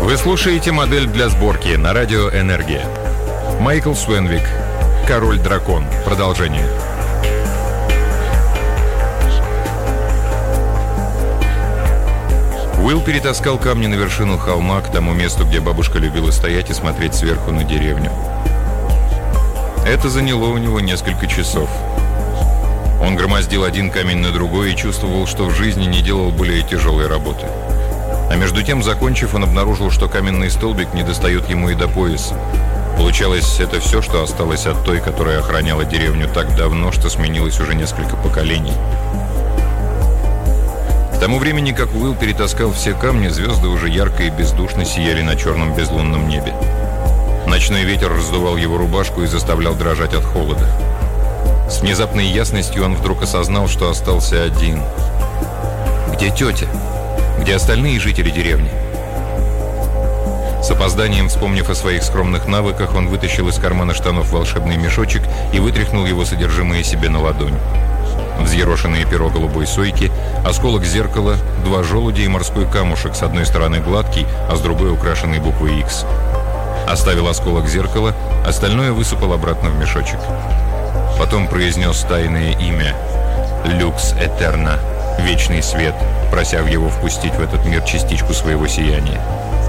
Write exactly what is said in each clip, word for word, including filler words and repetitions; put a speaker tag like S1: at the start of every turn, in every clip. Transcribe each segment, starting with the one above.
S1: Вы слушаете «Модель для сборки» на радио «Энергия». Майкл Свенвик, «Король-дракон». Продолжение. Уилл перетаскал камни на вершину холма, к тому месту, где бабушка любила стоять и смотреть сверху на деревню. Это заняло у него несколько часов. Он громоздил один камень на другой и чувствовал, что в жизни не делал более тяжелой работы. А между тем, закончив, он обнаружил, что каменный столбик не достает ему и до пояса. Получалось, это все, что осталось от той, которая охраняла деревню так давно, что сменилось уже несколько поколений. К тому времени, как Уилл перетаскал все камни, звезды уже ярко и бездушно сияли на черном безлунном небе. Ночной ветер раздувал его рубашку и заставлял дрожать от холода. С внезапной ясностью он вдруг осознал, что остался один. Где тетя? Где остальные жители деревни? С опозданием, вспомнив о своих скромных навыках, он вытащил из кармана штанов волшебный мешочек и вытряхнул его содержимое себе на ладонь. Взъерошенное перо голубой сойки, осколок зеркала, два желудя и морской камушек, с одной стороны гладкий, а с другой украшенный буквой X. Оставил осколок зеркала, остальное высыпал обратно в мешочек. Потом произнес тайное имя «Люкс Этерна», «Вечный свет», прося его впустить в этот мир частичку своего сияния.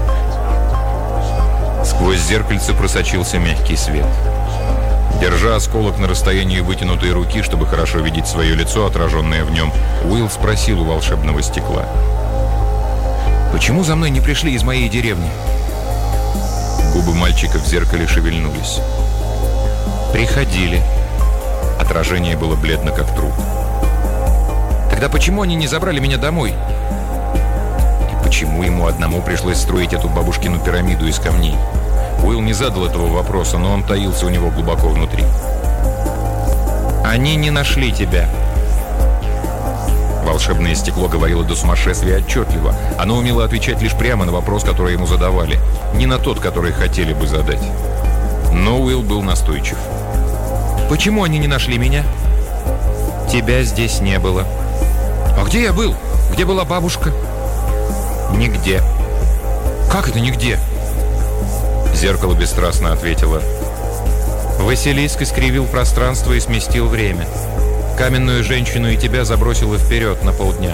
S1: Сквозь зеркальце просочился мягкий свет. Держа осколок на расстоянии вытянутой руки, чтобы хорошо видеть свое лицо, отраженное в нем, Уилл спросил у волшебного стекла: «Почему за мной не пришли из моей деревни?» Губы мальчика в зеркале шевельнулись. «Приходили». Отражение было бледно, как труп. «Тогда почему они не забрали меня домой?» И почему ему одному пришлось строить эту бабушкину пирамиду из камней? Уилл не задал этого вопроса, но он таился у него глубоко внутри. «Они не нашли тебя». Волшебное стекло говорило до сумасшествия отчетливо. Оно умело отвечать лишь прямо на вопрос, который ему задавали, не на тот, который хотели бы задать. Но Уилл был настойчив. «Почему они не нашли меня?» «Тебя здесь не было». «А где я был? Где была бабушка?» «Нигде». «Как это нигде?» Зеркало бесстрастно ответило: «Василиск искривил пространство и сместил время. Каменную женщину и тебя забросило вперед на полдня».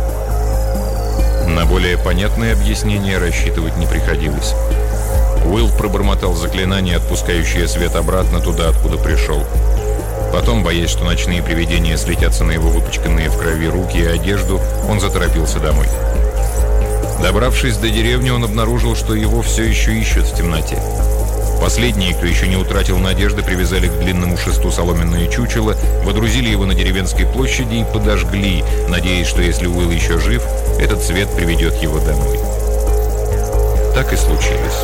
S1: На более понятное объяснение рассчитывать не приходилось. Уилл пробормотал заклинание, отпускающее свет обратно туда, откуда пришел. Потом, боясь, что ночные привидения слетятся на его выпачканные в крови руки и одежду, он заторопился домой. Добравшись до деревни, он обнаружил, что его все еще ищут в темноте. Последние, кто еще не утратил надежды, привязали к длинному шесту соломенное чучело, водрузили его на деревенской площади и подожгли, надеясь, что если Уилл еще жив, этот свет приведет его домой. Так и случилось.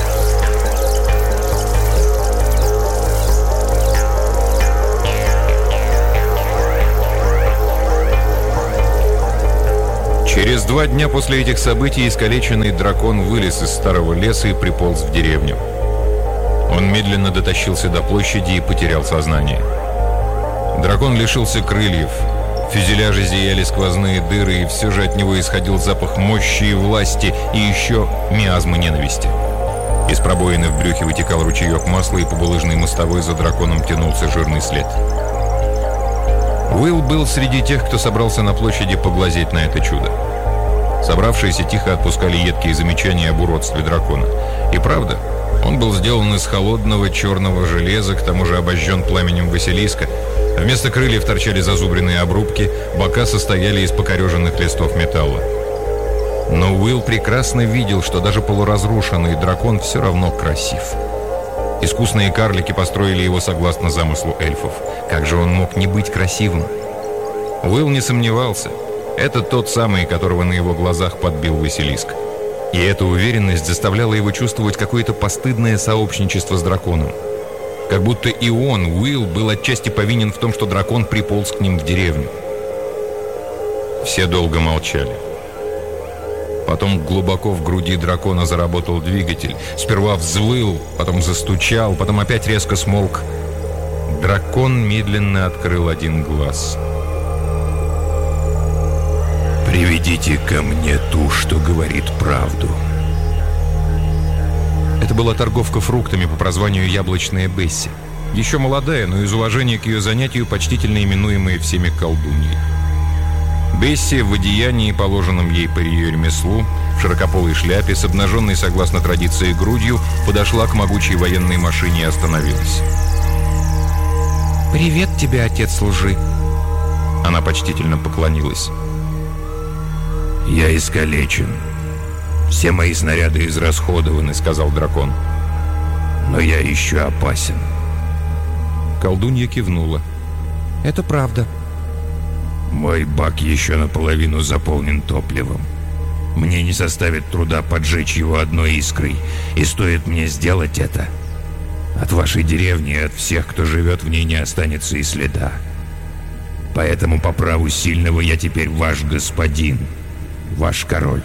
S1: Через два дня после этих событий искалеченный дракон вылез из старого леса и приполз в деревню. Он медленно дотащился до площади и потерял сознание. Дракон лишился крыльев, в фюзеляже зияли сквозные дыры, и все же от него исходил запах мощи и власти, и еще миазмы ненависти. Из пробоины в брюхе вытекал ручеек масла, и по булыжной мостовой за драконом тянулся жирный след. Уилл был среди тех, кто собрался на площади поглазеть на это чудо. Собравшиеся тихо отпускали едкие замечания об уродстве дракона. И правда, он был сделан из холодного черного железа, к тому же обожжен пламенем Василиска. Вместо крыльев торчали зазубренные обрубки, бока состояли из покореженных листов металла. Но Уилл прекрасно видел, что даже полуразрушенный дракон все равно красив. Искусные карлики построили его согласно замыслу эльфов. Как же он мог не быть красивым? Уилл не сомневался. Это тот самый, которого на его глазах подбил Василиск. И эта уверенность заставляла его чувствовать какое-то постыдное сообщничество с драконом. Как будто и он, Уилл, был отчасти повинен в том, что дракон приполз к ним в деревню. Все долго молчали. Потом глубоко в груди дракона заработал двигатель. Сперва взвыл, потом застучал, потом опять резко смолк. Дракон медленно открыл один глаз.
S2: «Приведите ко мне ту, что говорит правду.
S1: Это была торговка фруктами по прозванию «Яблочная Бесси». Еще молодая, но из уважения к ее занятию почтительно именуемая всеми колдуньей. Бесси в одеянии, положенном ей по ее ремеслу, в широкополой шляпе, с обнаженной согласно традиции грудью, подошла к могучей военной машине и остановилась. «Привет тебе, отец лжи!» Она почтительно поклонилась.
S2: «Я искалечен. Все мои снаряды израсходованы», — сказал дракон. «Но я еще опасен».
S1: Колдунья кивнула. «Это правда».
S2: «Мой бак еще наполовину заполнен топливом. Мне не составит труда поджечь его одной искрой, и стоит мне сделать это, от вашей деревни и от всех, кто живет в ней, не останется и следа. Поэтому по праву сильного я теперь ваш господин, ваш король».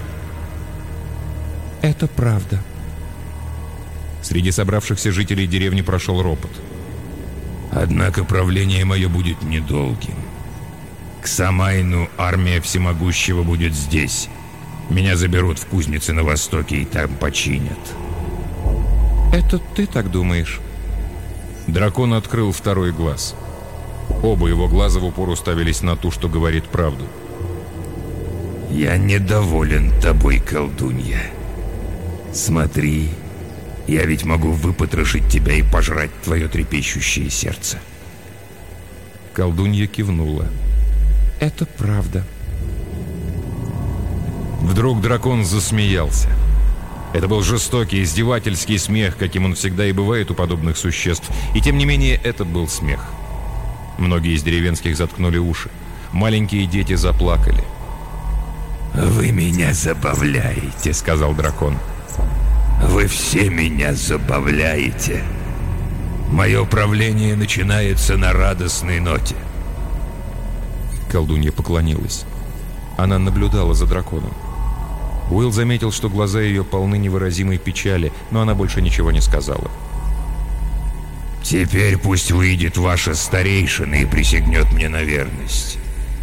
S1: «Это правда». Среди собравшихся жителей деревни прошел ропот.
S2: «Однако правление мое будет недолгим. К Самайну армия всемогущего будет здесь. Меня заберут в кузницы на востоке и там починят».
S1: «Это ты так думаешь?» Дракон открыл второй глаз. Оба его глаза в упор уставились на ту, что говорит правду.
S2: «Я недоволен тобой, колдунья. Смотри, я ведь могу выпотрошить тебя и пожрать твое трепещущее сердце».
S1: Колдунья кивнула. «Это правда». Вдруг дракон засмеялся. Это был жестокий, издевательский смех, каким он всегда и бывает у подобных существ. И тем не менее, это был смех. Многие из деревенских заткнули уши. Маленькие дети заплакали.
S2: «Вы меня забавляете», — сказал дракон. «Вы все меня забавляете. Мое правление начинается на радостной ноте».
S1: Колдунья поклонилась. Она наблюдала за драконом. Уилл заметил, что глаза ее полны невыразимой печали, но она больше ничего не сказала.
S2: «Теперь пусть выйдет ваша старейшина и присягнет мне на верность».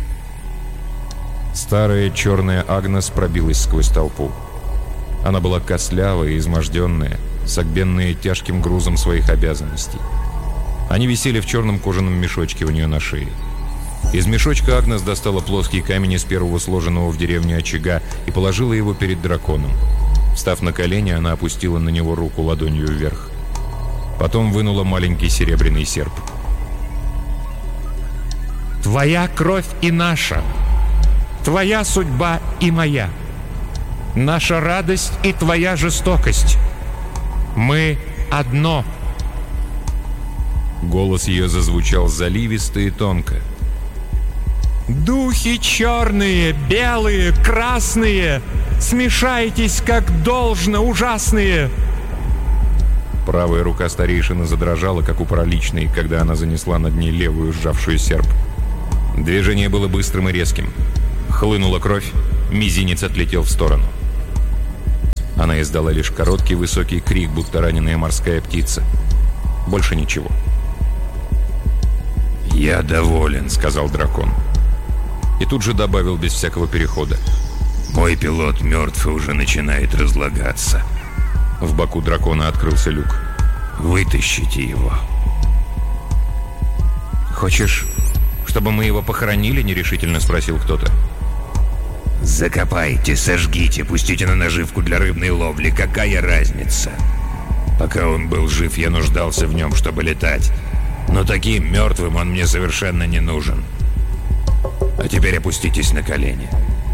S1: Старая черная Агнес пробилась сквозь толпу. Она была костлявая и изможденная, согбенная тяжким грузом своих обязанностей. Они висели в черном кожаном мешочке у нее на шее. Из мешочка Агнес достала плоский камень из первого сложенного в деревне очага и положила его перед драконом. Встав на колени, она опустила на него руку ладонью вверх. Потом вынула маленький серебряный серп.
S3: «Твоя кровь и наша, твоя судьба и моя, наша радость и твоя жестокость. Мы одно».
S1: Голос ее зазвучал заливисто и тонко.
S3: «Духи черные, белые, красные, смешайтесь, как должно, ужасные!»
S1: Правая рука старейшины задрожала, как у параличной, когда она занесла над ней левую, сжавшую серп. Движение было быстрым и резким. Хлынула кровь, мизинец отлетел в сторону. Она издала лишь короткий высокий крик, будто раненая морская птица. Больше ничего.
S2: «Я доволен», — сказал дракон.
S1: И тут же добавил без всякого перехода.
S2: «Мой пилот мертв и уже начинает разлагаться».
S1: В боку дракона открылся люк.
S2: «Вытащите его».
S1: «Хочешь, чтобы мы его похоронили?» — нерешительно спросил кто-то.
S2: «Закопайте, сожгите, пустите на наживку для рыбной ловли. Какая разница? Пока он был жив, я нуждался в нем, чтобы летать. Но таким мертвым он мне совершенно не нужен. А теперь опуститесь на колени».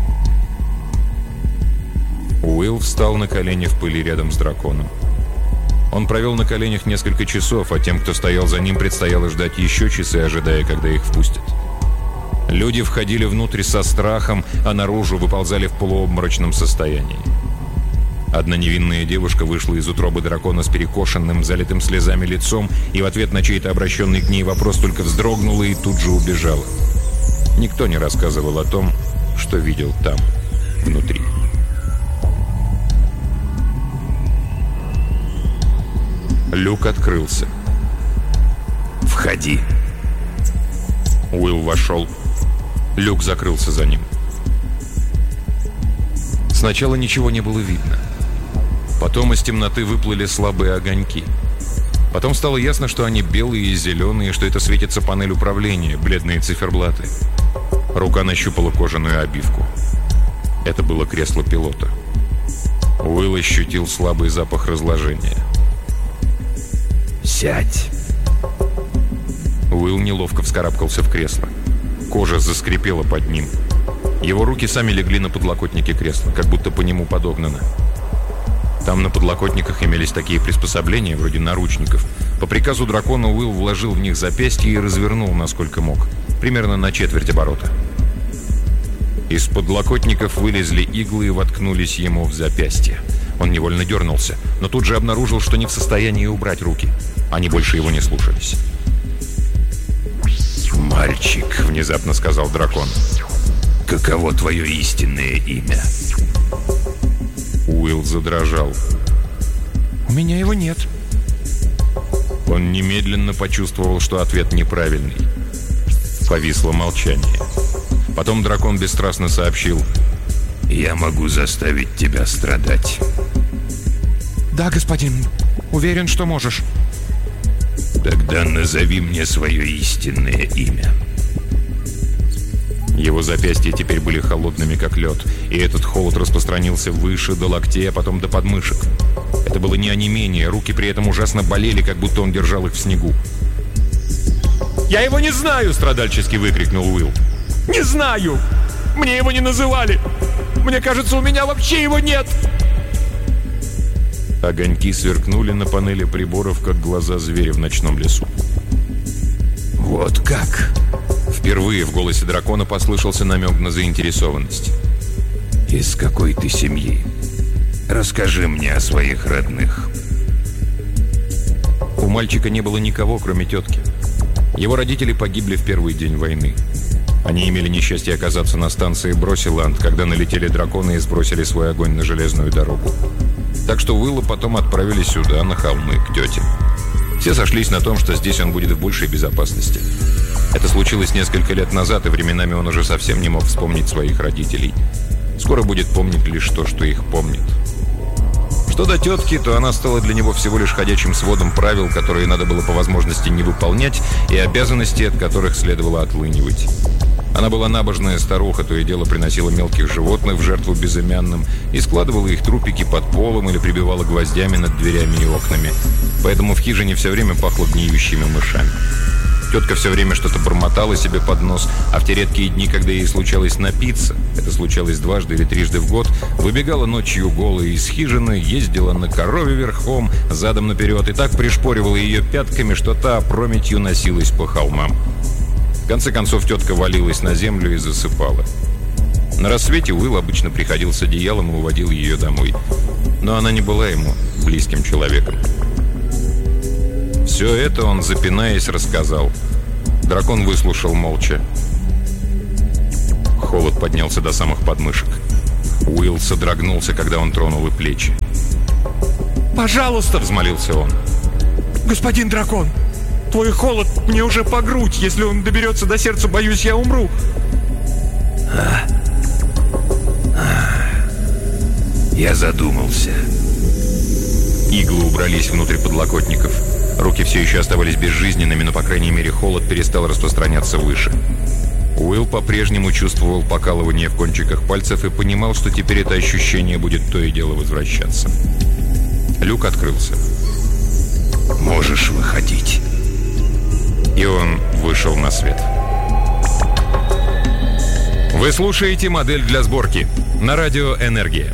S1: Уилл встал на колени в пыли рядом с драконом. Он провел на коленях несколько часов, а тем, кто стоял за ним, предстояло ждать еще часы, ожидая, когда их впустят. Люди входили внутрь со страхом, а наружу выползали в полуобморочном состоянии. Одна невинная девушка вышла из утробы дракона с перекошенным, залитым слезами лицом, и в ответ на чей-то обращенный к ней вопрос только вздрогнула и тут же убежала. Никто не рассказывал о том, что видел там, внутри. Люк открылся.
S2: «Входи».
S1: Уилл вошел. Люк закрылся за ним. Сначала ничего не было видно. Потом Потом из темноты выплыли слабые огоньки. Потом стало ясно, что они белые и зеленые, что это светится панель управления, бледные циферблаты. Рука нащупала кожаную обивку. Это было кресло пилота. Уилл ощутил слабый запах разложения.
S2: «Сядь!»
S1: Уилл неловко вскарабкался в кресло. Кожа заскрипела под ним. Его руки сами легли на подлокотники кресла, как будто по нему подогнано. Там на подлокотниках имелись такие приспособления, вроде наручников. По приказу дракона Уилл вложил в них запястье и развернул, насколько мог. Примерно на четверть оборота. Из подлокотников вылезли иглы и воткнулись ему в запястье. Он невольно дернулся, но тут же обнаружил, что не в состоянии убрать руки. Они больше его не слушались.
S2: «Мальчик», — внезапно сказал дракон, — «каково твое истинное имя?»
S1: Уилл задрожал.
S3: «У меня его нет».
S1: Он немедленно почувствовал, что ответ неправильный. Повисло молчание. Потом дракон бесстрастно сообщил:
S2: «Я могу заставить тебя страдать».
S3: «Да, господин. Уверен, что можешь».
S2: «Тогда назови мне свое истинное имя».
S1: Его запястья теперь были холодными, как лед, и этот холод распространился выше, до локтей, а потом до подмышек. Это было не онемение, руки при этом ужасно болели, как будто он держал их в снегу.
S3: «Я его не знаю!» — страдальчески выкрикнул Уилл. «Не знаю! Мне его не называли! Мне кажется, у меня вообще его нет!»
S1: Огоньки сверкнули на панели приборов, как глаза зверя в ночном лесу.
S2: «Вот как?»
S1: Впервые в голосе дракона послышался намек на заинтересованность.
S2: «Из какой ты семьи? Расскажи мне о своих родных».
S1: У мальчика не было никого, кроме тетки. Его родители погибли в первый день войны. Они имели несчастье оказаться на станции Бросиланд, когда налетели драконы и сбросили свой огонь на железную дорогу. Так что Уилла потом отправили сюда, на холмы, к тете. Все сошлись на том, что здесь он будет в большей безопасности. Это случилось несколько лет назад, и временами он уже совсем не мог вспомнить своих родителей. Скоро будет помнить лишь то, что их помнит. Что до тетки, то она стала для него всего лишь ходячим сводом правил, которые надо было по возможности не выполнять, и обязанностей, от которых следовало отлынивать. Она была набожная старуха, то и дело приносила мелких животных в жертву безымянным и складывала их трупики под полом или прибивала гвоздями над дверями и окнами. Поэтому в хижине все время пахло гниющими мышами. Тетка все время что-то бормотала себе под нос, а в те редкие дни, когда ей случалось напиться, это случалось дважды или трижды в год, выбегала ночью голая из хижины, ездила на корове верхом, задом наперед, и так пришпоривала ее пятками, что та опрометью носилась по холмам. В конце концов, тетка валилась на землю и засыпала. На рассвете Уилл обычно приходил с одеялом и уводил ее домой. Но она не была ему близким человеком. Все это он, запинаясь, рассказал. Дракон выслушал молча. Холод поднялся до самых подмышек. Уилл содрогнулся, когда он тронул и плечи.
S3: «Пожалуйста!» — взмолился он. «Господин дракон, твой холод мне уже по грудь. Если он доберется до сердца, боюсь, я умру».
S2: А? А. Я задумался.
S1: Иглы убрались внутрь подлокотников. Руки все еще оставались безжизненными, но, по крайней мере, холод перестал распространяться выше. Уилл по-прежнему чувствовал покалывание в кончиках пальцев и понимал, что теперь это ощущение будет то и дело возвращаться. Люк открылся.
S2: «Можешь выходить».
S1: И он вышел на свет. Вы слушаете «Модель для сборки» на радио «Энергия».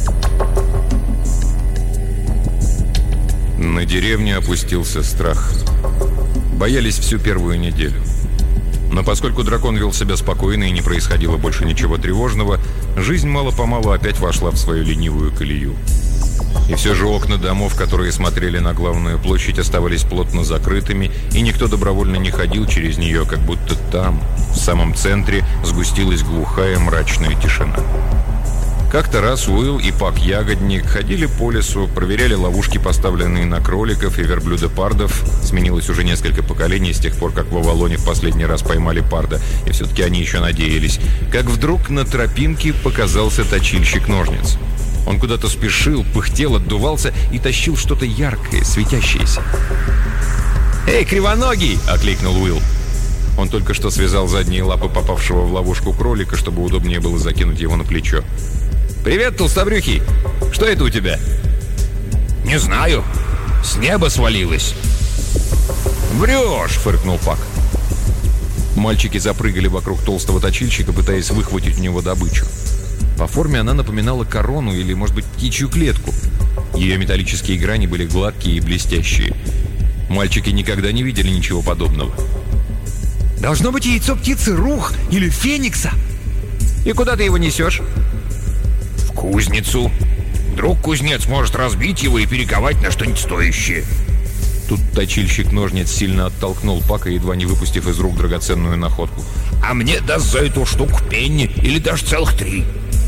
S1: На деревню опустился страх. Боялись всю первую неделю. Но поскольку дракон вел себя спокойно и не происходило больше ничего тревожного, жизнь мало-помалу опять вошла в свою ленивую колею. И все же окна домов, которые смотрели на главную площадь, оставались плотно закрытыми, и никто добровольно не ходил через нее, как будто там, в самом центре, сгустилась глухая мрачная тишина. Как-то раз Уилл и Пак Ягодник ходили по лесу, проверяли ловушки, поставленные на кроликов и верблюда-пардов. Сменилось уже несколько поколений с тех пор, как в Авалоне в последний раз поймали парда, и все-таки они еще надеялись. Как вдруг на тропинке показался точильщик ножниц. Он куда-то спешил, пыхтел, отдувался и тащил что-то яркое, светящееся. «Эй, кривоногий!» — окликнул Уилл. Он только что связал задние лапы попавшего в ловушку кролика, чтобы удобнее было закинуть его на плечо. «Привет, толстобрюхий! Что это у тебя?»
S2: «Не знаю. С неба свалилось».
S1: «Врешь!» — фыркнул Пак. Мальчики запрыгали вокруг толстого точильщика, пытаясь выхватить у него добычу. По форме она напоминала корону или, может быть, птичью клетку. Ее металлические грани были гладкие и блестящие. Мальчики никогда не видели ничего подобного.
S4: «Должно быть яйцо птицы Рух или Феникса».
S1: «И куда ты его несешь?»
S2: «В кузницу. Вдруг кузнец может разбить его и перековать на что-нибудь стоящее».
S1: Тут точильщик ножниц сильно оттолкнул Пака, едва не выпустив из рук драгоценную находку.
S2: «А мне даст за эту штуку пенни или даже целых три».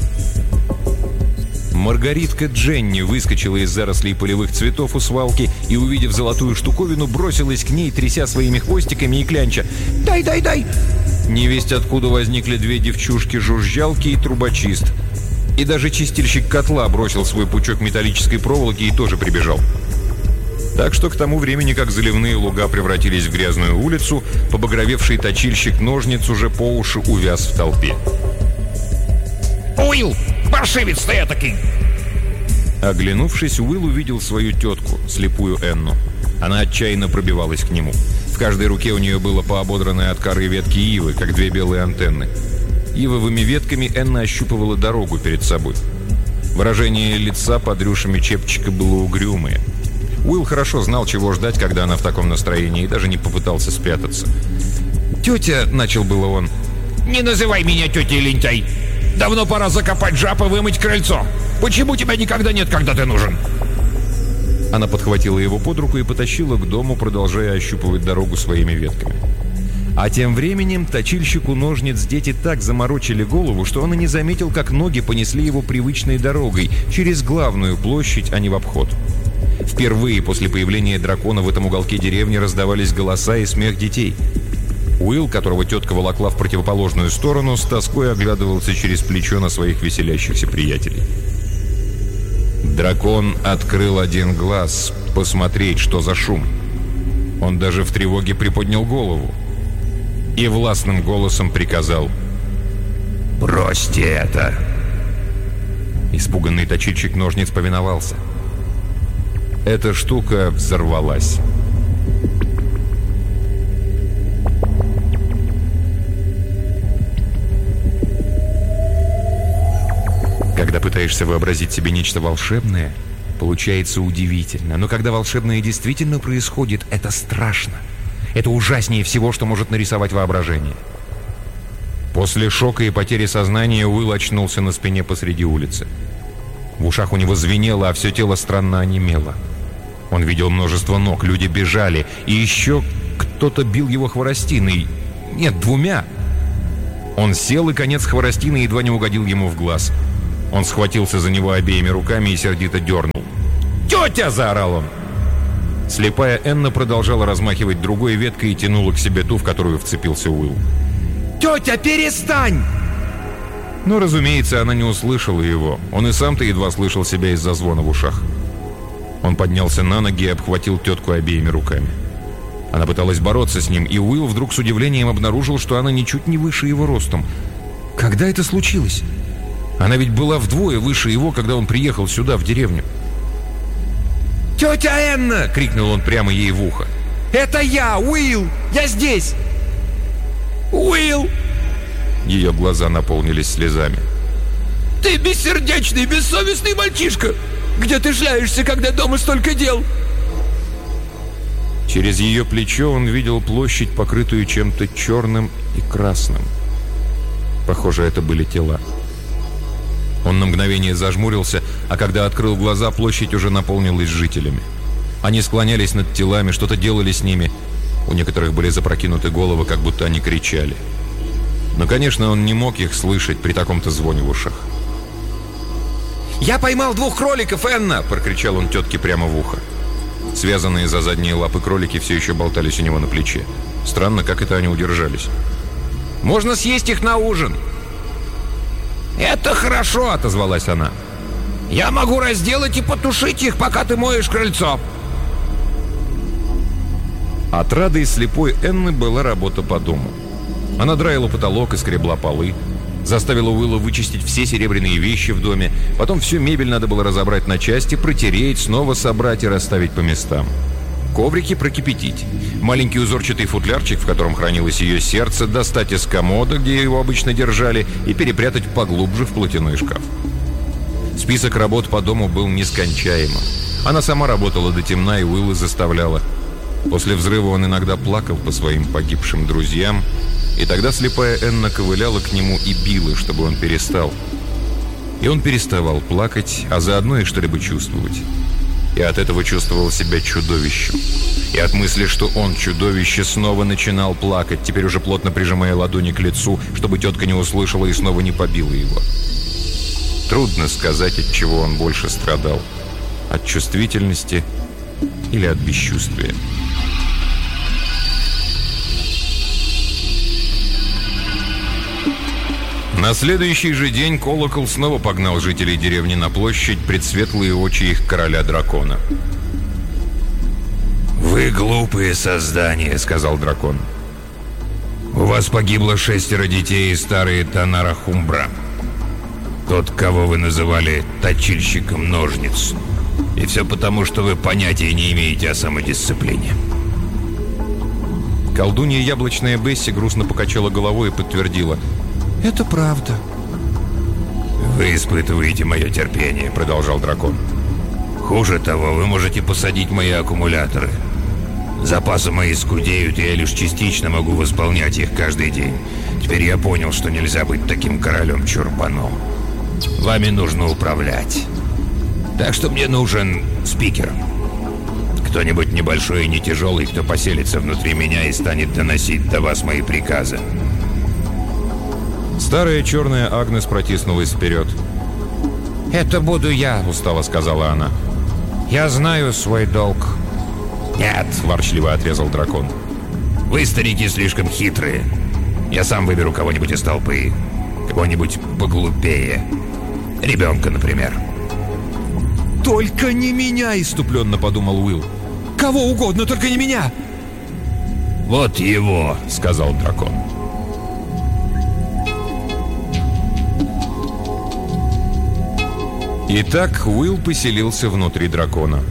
S1: Маргаритка Дженни выскочила из зарослей полевых цветов у свалки и, увидев золотую штуковину, бросилась к ней, тряся своими хвостиками и клянча. «Дай, дай, дай!» Невесть откуда возникли две девчушки-жужжалки и трубочист. И даже чистильщик котла бросил свой пучок металлической проволоки и тоже прибежал. Так что к тому времени, как заливные луга превратились в грязную улицу, побагровевший точильщик ножниц уже по уши увяз в толпе.
S2: «Уилл, паршивец ты этакий!»
S1: Оглянувшись, Уилл увидел свою тетку, слепую Энну. Она отчаянно пробивалась к нему. В каждой руке у нее было по ободранной от коры ветки ивы, как две белые антенны. Ивовыми ветками Энна ощупывала дорогу перед собой. Выражение лица под рюшами чепчика было угрюмое. Уилл хорошо знал, чего ждать, когда она в таком настроении, и даже не попытался спрятаться. «Тетя!» — начал было он.
S2: «Не называй меня тетей, лентяй! Давно пора закопать жаб и вымыть крыльцо! Почему тебя никогда нет, когда ты нужен?»
S1: Она подхватила его под руку и потащила к дому, продолжая ощупывать дорогу своими ветками. А тем временем точильщику ножниц дети так заморочили голову, что он и не заметил, как ноги понесли его привычной дорогой, через главную площадь, а не в обход. Впервые после появления дракона в этом уголке деревни раздавались голоса и смех детей. Уилл, которого тетка волокла в противоположную сторону, с тоской оглядывался через плечо на своих веселящихся приятелей. Дракон открыл один глаз, посмотреть, что за шум. Он даже в тревоге приподнял голову и властным голосом приказал:
S2: «Бросьте это!»
S1: Испуганный точильщик ножниц повиновался. Эта штука взорвалась. Когда пытаешься вообразить себе нечто волшебное, получается удивительно. Но когда волшебное действительно происходит, это страшно. Это ужаснее всего, что может нарисовать воображение. После шока и потери сознания Уилл очнулся на спине посреди улицы. В ушах у него звенело, а все тело странно онемело. Он видел множество ног, люди бежали, и еще кто-то бил его хворостиной. Нет, двумя. Он сел, и конец хворостины едва не угодил ему в глаз. Он схватился за него обеими руками и сердито дернул. «Тетя!» — заорал он. Слепая Энна продолжала размахивать другой веткой и тянула к себе ту, в которую вцепился Уилл.
S4: «Тетя, перестань!»
S1: Но, разумеется, она не услышала его. Он и сам-то едва слышал себя из-за звона в ушах. Он поднялся на ноги и обхватил тетку обеими руками. Она пыталась бороться с ним, и Уилл вдруг с удивлением обнаружил, что она ничуть не выше его ростом. Когда это случилось? Она ведь была вдвое выше его, когда он приехал сюда, в деревню.
S4: «Тетя Энна!»
S1: — крикнул он прямо ей в ухо.
S4: «Это я, Уилл! Я здесь!» «Уилл!»
S1: Ее глаза наполнились слезами.
S4: «Ты бессердечный, бессовестный мальчишка! Где ты шляешься, когда дома столько дел?»
S1: Через ее плечо он видел площадь, покрытую чем-то черным и красным. Похоже, это были тела. Он на мгновение зажмурился, а когда открыл глаза, площадь уже наполнилась жителями. Они склонялись над телами, что-то делали с ними. У некоторых были запрокинуты головы, как будто они кричали. Но, конечно, он не мог их слышать при таком-то звоне в ушах. «Я поймал двух кроликов, Энна!» – прокричал он тетке прямо в ухо. Связанные за задние лапы кролики все еще болтались у него на плече. Странно, как это они удержались. «Можно съесть их на ужин!»
S4: «Это хорошо!» – отозвалась она. «Я могу разделать и потушить их, пока ты моешь крыльцо!»
S1: Отрадой слепой Энны была работа по дому. Она драила потолок и скребла полы, заставила Уилла вычистить все серебряные вещи в доме, потом всю мебель надо было разобрать на части, протереть, снова собрать и расставить по местам. Коврики прокипятить, маленький узорчатый футлярчик, в котором хранилось ее сердце, достать из комода, где его обычно держали, и перепрятать поглубже в платяной шкаф. Список работ по дому был нескончаемым. Она сама работала до темна, и Уилла заставляла. После взрыва он иногда плакал по своим погибшим друзьям, и тогда слепая Энна ковыляла к нему и била, чтобы он перестал. И он переставал плакать, а заодно и что-либо чувствовать. И от этого чувствовал себя чудовищем. И от мысли, что он, чудовище, снова начинал плакать, теперь уже плотно прижимая ладони к лицу, чтобы тетка не услышала и снова не побила его. Трудно сказать, от чего он больше страдал. От чувствительности или от бесчувствия. На следующий же день колокол снова погнал жителей деревни на площадь пред светлые очи их короля-дракона.
S2: «Вы глупые создания», — сказал дракон. «У вас погибло шестеро детей и старые Танара Хумбра. Тот, кого вы называли точильщиком ножниц. И все потому, что вы понятия не имеете о самодисциплине».
S1: Колдунья Яблочная Бесси грустно покачала головой и подтвердила: «Это правда».
S2: «Вы испытываете мое терпение», — продолжал дракон. «Хуже того, вы можете посадить мои аккумуляторы. Запасы мои скудеют, и я лишь частично могу восполнять их каждый день. Теперь я понял, что нельзя быть таким королем-чурбаном. Вами нужно управлять. Так что мне нужен спикер. Кто-нибудь небольшой и не тяжелый, кто поселится внутри меня и станет доносить до вас мои приказы».
S1: Старая черная Агнес протиснулась вперед.
S4: «Это буду я», —
S1: устало сказала она.
S4: «Я знаю свой долг».
S2: «Нет», — ворчливо отрезал дракон. «Вы, старики, слишком хитрые. Я сам выберу кого-нибудь из толпы. Кого-нибудь поглупее. Ребенка, например».
S1: «Только не меня!» — иступленно подумал Уилл. «Кого угодно, только не меня!»
S2: «Вот его!» — сказал дракон.
S1: Итак, Уилл поселился внутри дракона.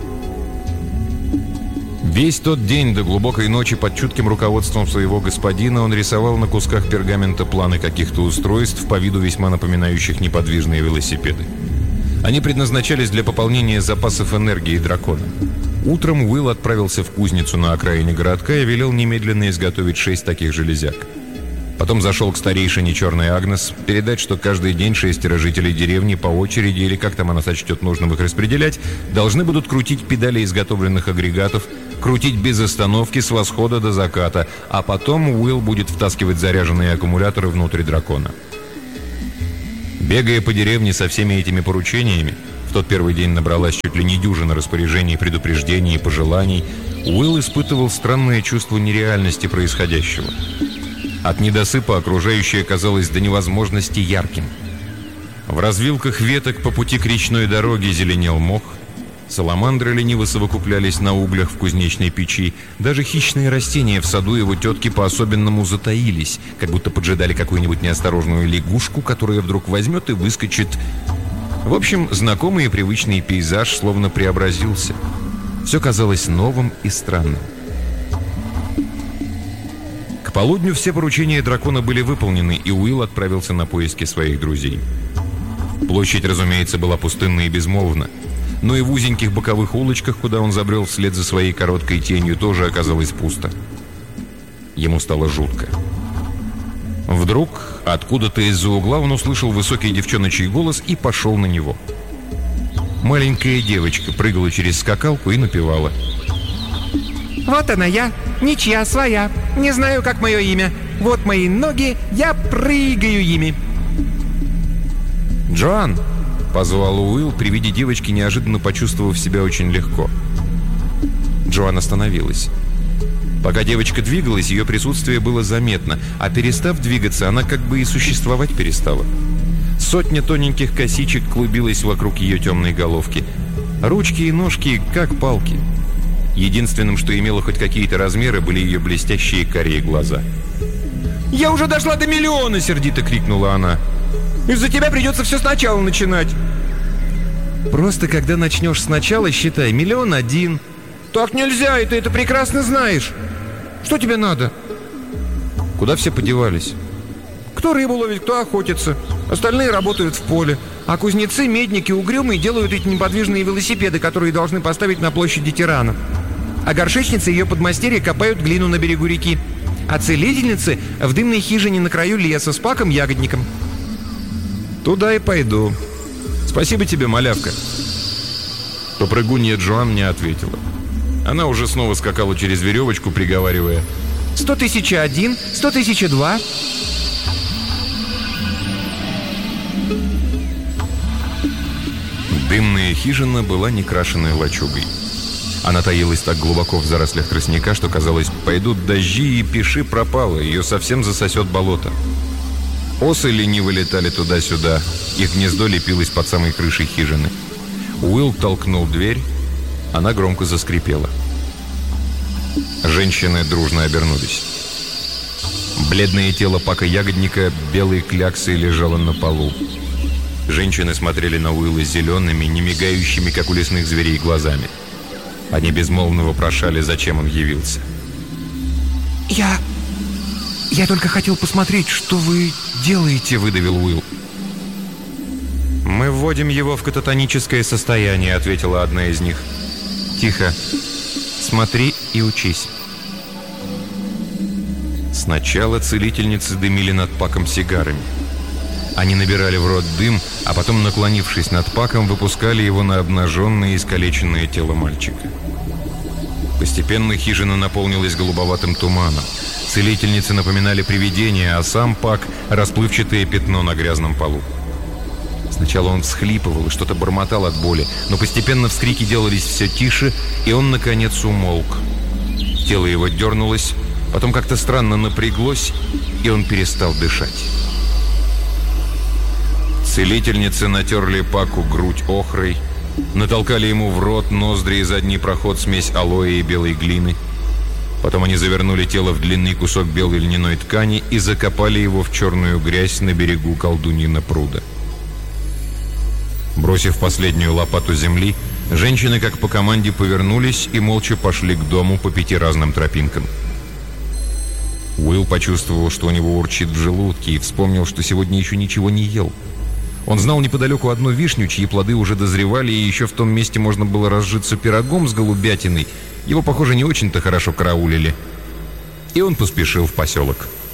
S1: Весь тот день до глубокой ночи под чутким руководством своего господина он рисовал на кусках пергамента планы каких-то устройств, по виду весьма напоминающих неподвижные велосипеды. Они предназначались для пополнения запасов энергии дракона. Утром Уилл отправился в кузницу на окраине городка и велел немедленно изготовить шесть таких железяк. Потом зашел к старейшине Черной Агнес, передать, что каждый день шестеро жителей деревни по очереди, или как там она сочтет нужным их распределять, должны будут крутить педали изготовленных агрегатов, крутить без остановки с восхода до заката, а потом Уилл будет втаскивать заряженные аккумуляторы внутрь дракона. Бегая по деревне со всеми этими поручениями, в тот первый день набралась чуть ли не дюжина распоряжений, предупреждений и пожеланий, Уилл испытывал странное чувство нереальности происходящего. От недосыпа окружающее казалось до невозможности ярким. В развилках веток по пути к речной дороге зеленел мох, саламандры лениво совокуплялись на углях в кузнечной печи, даже хищные растения в саду его тетки по-особенному затаились, как будто поджидали какую-нибудь неосторожную лягушку, которая вдруг возьмет и выскочит. В общем, знакомый и привычный пейзаж словно преобразился. Все казалось новым и странным. К полудню все поручения дракона были выполнены, и Уилл отправился на поиски своих друзей. Площадь, разумеется, была пустынна и безмолвна, но и в узеньких боковых улочках, куда он забрел вслед за своей короткой тенью, тоже оказалось пусто. Ему стало жутко. Вдруг, откуда-то из-за угла он услышал высокий девчоночий голос и пошел на него. Маленькая девочка прыгала через скакалку и напевала:
S5: «Вот она я, ничья своя, не знаю, как мое имя. Вот мои ноги, я прыгаю ими».
S1: «Джоан, — позвал Уилл, при виде девочки, неожиданно почувствовав себя очень легко. Джоан остановилась. Пока девочка двигалась, ее присутствие было заметно, а перестав двигаться, она как бы и существовать перестала. Сотня тоненьких косичек клубилась вокруг ее темной головки. Ручки и ножки, как палки. Единственным, что имело хоть какие-то размеры, были ее блестящие карие глаза.
S5: «Я уже дошла до миллиона!» — сердито крикнула она. «Из-за тебя придется все сначала начинать!»
S1: «Просто когда начнешь сначала, считай, миллион один».
S5: «Так нельзя, и ты это прекрасно знаешь! Что тебе надо?»
S1: «Куда все подевались?»
S5: «Кто рыбу ловит, кто охотится. Остальные работают в поле. А кузнецы, медники, угрюмые делают эти неподвижные велосипеды, которые должны поставить на площади тирана. А горшечницы и ее подмастерья копают глину на берегу реки. А целительницы в дымной хижине на краю леса с паком-ягодником».
S1: «Туда и пойду. Спасибо тебе, малявка». Попрыгунья Джоан не ответила. Она уже снова скакала через веревочку, приговаривая:
S5: «Сто тысяч один, сто тысяч два».
S1: Дымная хижина была некрашенной лачугой. Она таилась так глубоко в зарослях тростника, что казалось, пойдут дожди и пиши пропало, ее совсем засосет болото. Осы лениво летали туда-сюда, их гнездо лепилось под самой крышей хижины. Уилл толкнул дверь, она громко заскрипела. Женщины дружно обернулись. Бледное тело пака-ягодника белой кляксой лежало на полу. Женщины смотрели на Уилла зелеными, не мигающими, как у лесных зверей, глазами. Они безмолвно вопрошали, зачем он явился.
S5: «Я... я только хотел посмотреть, что вы делаете», — выдавил Уилл.
S1: «Мы вводим его в кататоническое состояние», — ответила одна из них. «Тихо. Смотри и учись». Сначала целительницы дымили над Паком сигарами. Они набирали в рот дым, а потом, наклонившись над Паком, выпускали его на обнаженное и искалеченное тело мальчика. Постепенно хижина наполнилась голубоватым туманом. Целительницы напоминали привидения, а сам Пак — расплывчатое пятно на грязном полу. Сначала он всхлипывал и что-то бормотал от боли, но постепенно вскрики делались все тише, и он, наконец, умолк. Тело его дернулось, потом как-то странно напряглось, и он перестал дышать. Целительницы натерли Паку грудь охрой, натолкали ему в рот, ноздри и задний проход смесь алоэ и белой глины. Потом они завернули тело в длинный кусок белой льняной ткани и закопали его в черную грязь на берегу колдуньина пруда. Бросив последнюю лопату земли, женщины, как по команде, повернулись и молча пошли к дому по пяти разным тропинкам. Уилл почувствовал, что у него урчит в желудке, и вспомнил, что сегодня еще ничего не ел. Он знал неподалеку одну вишню, чьи плоды уже дозревали, и еще в том месте можно было разжиться пирогом с голубятиной. Его, похоже, не очень-то хорошо караулили. И он поспешил в поселок.